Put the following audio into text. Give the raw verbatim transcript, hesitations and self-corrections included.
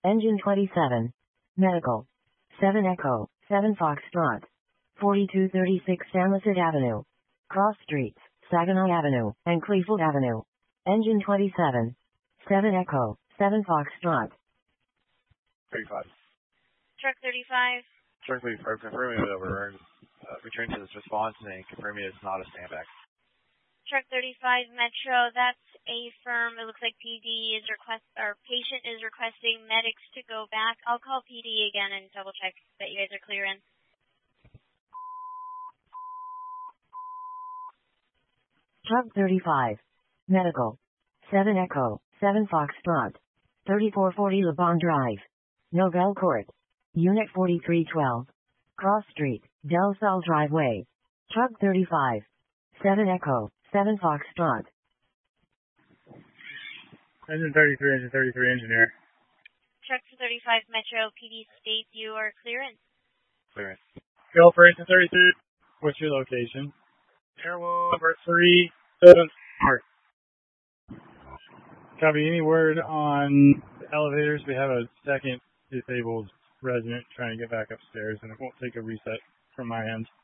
Engine twenty-seven. Medical. seven Echo, seven Foxtrot. forty-two thirty-six Samoset Avenue. Cross Streets, Saginaw Avenue, and Cleveland Avenue. Engine twenty-seven. seven Echo, seven Foxtrot. thirty-five. Truck thirty-five. Truck thirty-five, confirming it over. Uh, return to this response and confirming it's not a standback. Truck thirty-five Metro, that's a firm. It looks like P D is request, or patient is requesting medics to go back. I'll call P D again and double check that you guys are clear in. Truck thirty-five. Medical. seven Echo, seven Foxtrot. thirty-four forty Le Bon Drive. Nobel Court. Unit forty-three twelve. Cross Street, Del Sol Driveway. Truck thirty-five. seven Echo, seven Foxtrot. Engine thirty-three, engine thirty-three, engineer. Truck thirty-five Metro, P D state you are clear in. Clear in. Go for engine thirty-three. What's your location? Airwell number three seven four. Copy. Any word on the elevators? We have a second disabled resident trying to get back upstairs, and it won't take a reset from my end.